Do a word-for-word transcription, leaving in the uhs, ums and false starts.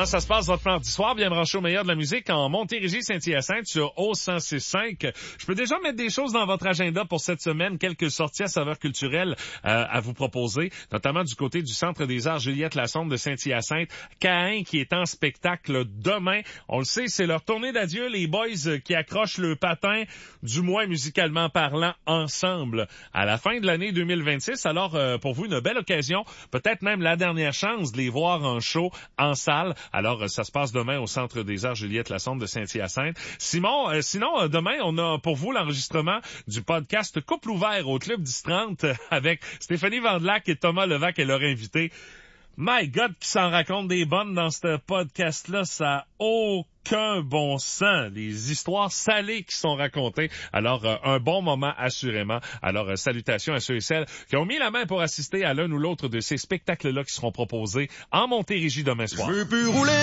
Comment ça se passe votre mardi soir? Bien branché au meilleur de la musique en Montérégie, Saint-Hyacinthe sur O cent six cinq. Je peux déjà mettre des choses dans votre agenda pour cette semaine, quelques sorties à saveur culturelle euh, à vous proposer, notamment du côté du Centre des Arts Juliette Lassonde de Saint-Hyacinthe. Caïn qui est en spectacle demain. On le sait, c'est leur tournée d'adieu, les boys qui accrochent le patin, du moins musicalement parlant, ensemble à la fin de l'année deux mille vingt-six. Alors, euh, pour vous, une belle occasion, peut-être même la dernière chance de les voir en show, en salle. Alors, euh, ça se passe demain au Centre des Arts Juliette Lassonde de Saint-Hyacinthe. Simon, euh, sinon, euh, demain, on a pour vous l'enregistrement du podcast Couple ouvert au Club dix trente euh, avec Stéphanie Vandelac et Thomas Levac et leur invité. My God, qui s'en raconte des bonnes dans ce podcast-là, ça a aucun bon sens. Les histoires salées qui sont racontées. Alors, euh, un bon moment, assurément. Alors, euh, salutations à ceux et celles qui ont mis la main pour assister à l'un ou l'autre de ces spectacles-là qui seront proposés en Montérégie demain soir. Je veux plus rouler